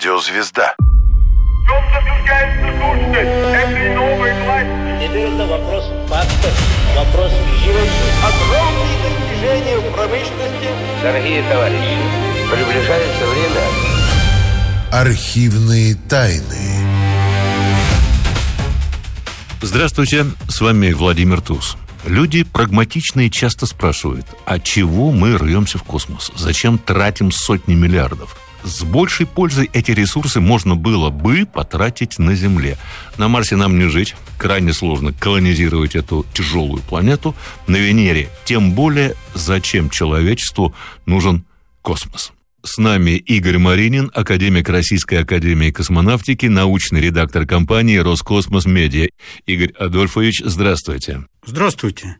Радиозвезда. Теперь это вопрос фактов, вопрос огромные достижения в промышленности. Дорогие товарищи, приближается время. Архивные тайны. Здравствуйте, с вами Владимир Туз. Люди прагматичные часто спрашивают, а чего мы рвемся в космос? Зачем тратим сотни миллиардов? С большей пользой эти ресурсы можно было бы потратить на Земле. На Марсе нам не жить, крайне сложно колонизировать эту тяжелую планету. На Венере тем более, зачем человечеству нужен космос? С нами Игорь Маринин, академик Российской академии космонавтики, научный редактор компании «Роскосмос Медиа». Игорь Адольфович, здравствуйте. Здравствуйте.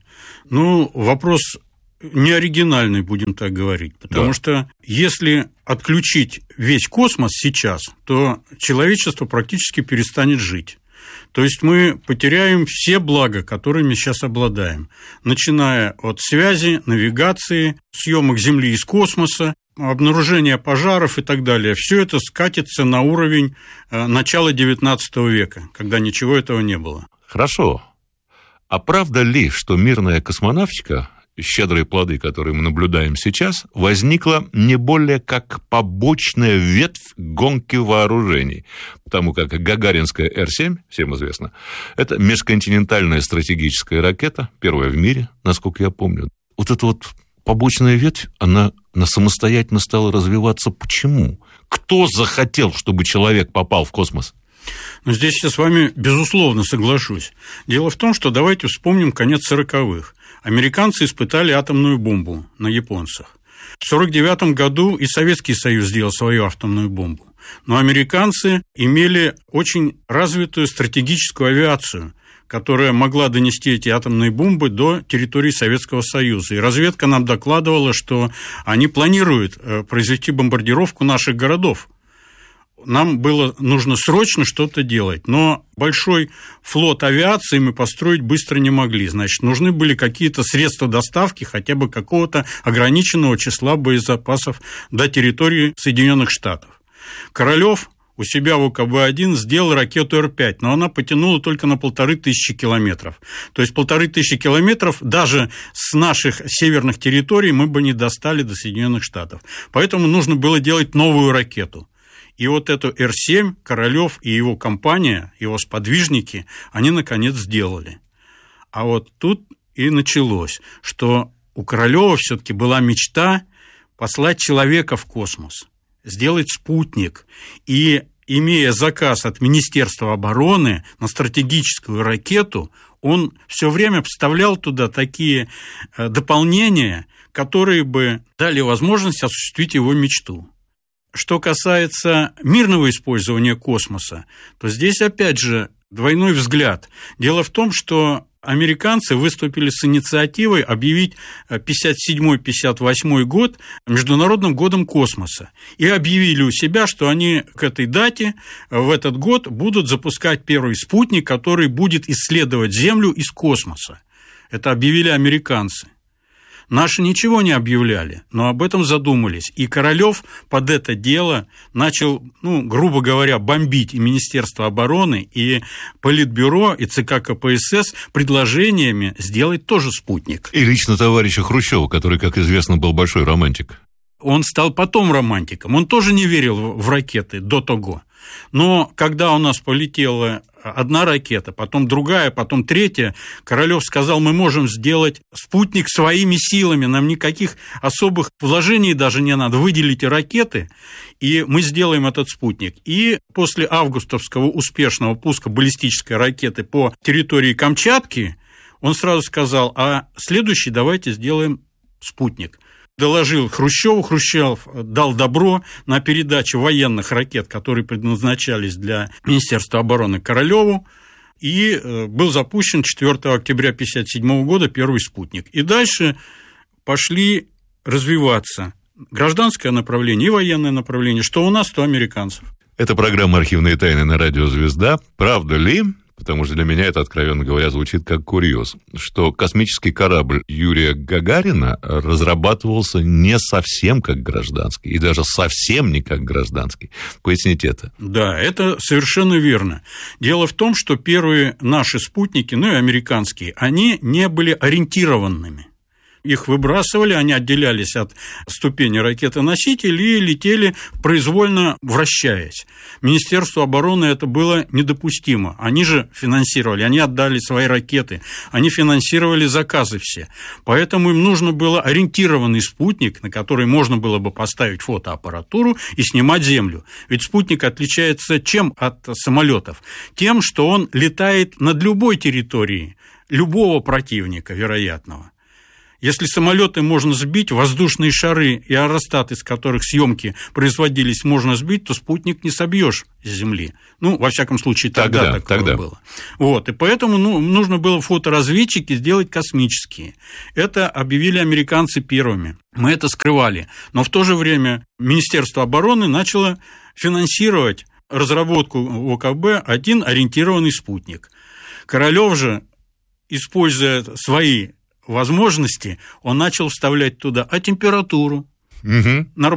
Вопрос не оригинальный, будем так говорить, потому что если отключить весь космос сейчас, то человечество практически перестанет жить. То есть мы потеряем все блага, которыми сейчас обладаем, начиная от связи, навигации, съемок Земли из космоса, обнаружения пожаров и так далее. Все это скатится на уровень начала XIX века, когда ничего этого не было. Хорошо. А правда ли, что мирная космонавтика, щедрые плоды, которые мы наблюдаем сейчас, возникла не более как побочная ветвь гонки вооружений? Потому как гагаринская Р-7, всем известно, это межконтинентальная стратегическая ракета, первая в мире, насколько я помню. Вот эта вот побочная ветвь, она самостоятельно стала развиваться. Почему? Кто захотел, чтобы человек попал в космос? Здесь я с вами, безусловно, соглашусь. Дело в том, что давайте вспомним конец 40-х. Американцы испытали атомную бомбу на японцах. В 1949 году и Советский Союз сделал свою атомную бомбу. Но американцы имели очень развитую стратегическую авиацию, которая могла донести эти атомные бомбы до территории Советского Союза. И разведка нам докладывала, что они планируют произвести бомбардировку наших городов. Нам было нужно срочно что-то делать, но большой флот авиации мы построить быстро не могли. Значит, нужны были какие-то средства доставки хотя бы какого-то ограниченного числа боезапасов до территории Соединенных Штатов. Королёв у себя в УКБ-1 сделал ракету Р-5, но она потянула только на 1500 километров. То есть 1500 километров даже с наших северных территорий мы бы не достали до Соединенных Штатов. Поэтому нужно было делать новую ракету. И вот эту Р-7 Королёв и его компания, его сподвижники, они, наконец, сделали. А вот тут и началось, что у Королёва все-таки была мечта послать человека в космос, сделать спутник. И, имея заказ от Министерства обороны на стратегическую ракету, он все время поставлял туда такие дополнения, которые бы дали возможность осуществить его мечту. Что касается мирного использования космоса, то здесь, опять же, двойной взгляд. Дело в том, что американцы выступили с инициативой объявить 57-58 год Международным годом космоса. И объявили у себя, что они к этой дате, в этот год, будут запускать первый спутник, который будет исследовать Землю из космоса. Это объявили американцы. Наши ничего не объявляли, но об этом задумались. И Королёв под это дело начал, грубо говоря, бомбить и Министерство обороны, и Политбюро, и ЦК КПСС предложениями сделать тоже спутник. И лично товарища Хрущева, который, как известно, был большой романтик. Он стал потом романтиком. Он тоже не верил в ракеты до того. Но когда у нас полетела одна ракета, потом другая, потом третья, Королёв сказал, мы можем сделать спутник своими силами, нам никаких особых вложений даже не надо, выделите ракеты, и мы сделаем этот спутник. И после августовского успешного пуска баллистической ракеты по территории Камчатки, он сразу сказал, а следующий давайте сделаем спутник. Доложил Хрущеву, Хрущев дал добро на передачу военных ракет, которые предназначались для Министерства обороны, Королёву, и был запущен 4 октября 1957 года первый спутник. И дальше пошли развиваться гражданское направление и военное направление, что у нас, то у американцев. Это программа «Архивные тайны» на радио «Звезда». Правда ли, потому что для меня это, откровенно говоря, звучит как курьез, что космический корабль Юрия Гагарина разрабатывался не совсем как гражданский, и даже совсем не как гражданский. Поясните это. Да, это совершенно верно. Дело в том, что первые наши спутники, ну и американские, они не были ориентированными. Их выбрасывали, они отделялись от ступени ракеты-носителей и летели, произвольно вращаясь. Министерству обороны это было недопустимо. Они же финансировали, они отдали свои ракеты, они финансировали заказы все. Поэтому им нужно было ориентированный спутник, на который можно было бы поставить фотоаппаратуру и снимать Землю. Ведь спутник отличается чем от самолетов? Тем, что он летает над любой территорией любого противника вероятного. Если самолеты можно сбить, воздушные шары и аэростаты, из которых съемки производились, можно сбить, то спутник не собьешь с Земли. Ну, во всяком случае, тогда было. Вот, и поэтому нужно было фоторазведчики сделать космические. Это объявили американцы первыми. Мы это скрывали. Но в то же время Министерство обороны начало финансировать разработку ОКБ один ориентированный спутник. Королёв же, используя свои возможности, он начал вставлять туда температуру,